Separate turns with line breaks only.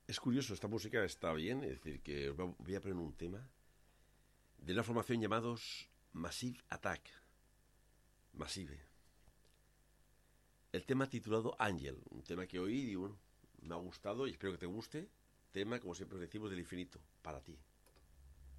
Es curioso, esta música está bien, es decir, que voy a poner un tema de una formación llamados Massive Attack. Massive. El tema titulado Angel, un tema que oí y bueno, me ha gustado y espero que te guste. Tema, como siempre decimos, del infinito, para ti.